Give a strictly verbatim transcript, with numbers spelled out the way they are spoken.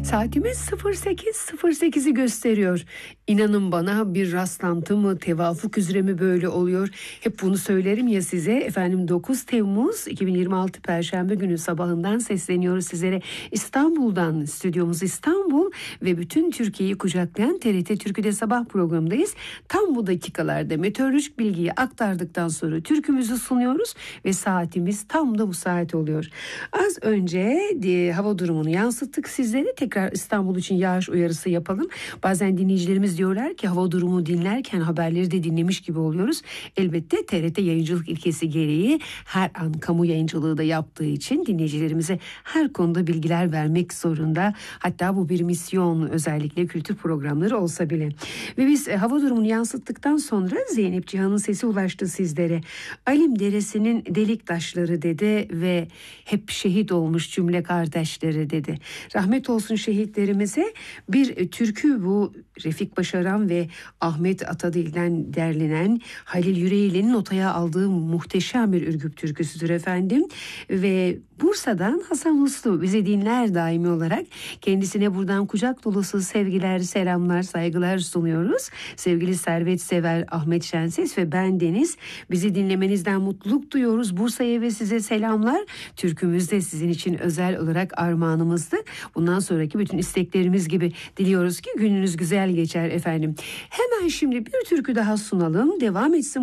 Saatimiz sıfır sekiz sıfır sekizi gösteriyor. İnanın bana, bir rastlantı mı, tevafuk üzere mi böyle oluyor? Hep bunu söylerim ya size. Efendim, dokuz Temmuz iki bin yirmi altı Perşembe günü sabahından sesleniyoruz sizlere. İstanbul'dan, stüdyomuz İstanbul ve bütün Türkiye'yi kucaklayan T R T Türkü'de sabah programındayız. Tam bu dakikalarda meteorolojik bilgiyi aktardıktan sonra türkümüzü sunuyoruz ve saatimiz tam da bu saat oluyor. Az önce e, hava durumunu yansıttık sizlere. Tekrar İstanbul için yağış uyarısı yapalım. Bazen dinleyicilerimiz diyorlar ki hava durumu dinlerken haberleri de dinlemiş gibi oluyoruz. Elbette T R T yayıncılık ilkesi gereği her an kamu yayıncılığı da yaptığı için dinleyicilerimize her konuda bilgiler vermek zorunda. Hatta bu bir misyon, özellikle kültür programları olsa bile. Ve biz e, hava durumunu yansıttıktan sonra Zeynep Cihan'ın sesi ulaştı sizlere. Alim Deresi'nin delik taşları dedi ve hep şehit olmuş cümle kardeşleri dedi. Rahmet olsun şehitlerimize. Bir türkü bu, Refik Başaran ve Ahmet Atadil'den derlenen Halil Yüreğli'nin notaya aldığı muhteşem bir Ürgüp türküsüdür efendim. Ve Bursa'dan Hasan Uslu bizi dinler daimi olarak. Kendisine buradan kucak dolusu sevgiler, selamlar, saygılar sunuyoruz. Sevgili Servet Sever, Ahmet Şenses ve ben Deniz. Bizi dinlemenizden mutluluk duyuyoruz. Bursa'ya ve size selamlar. Türkümüz de sizin için özel olarak armağanımızdı. Bundan sonraki bütün isteklerimiz gibi diliyoruz ki gününüz güzel geçer efendim. Hemen şimdi bir türkü daha sunalım. Devam etsin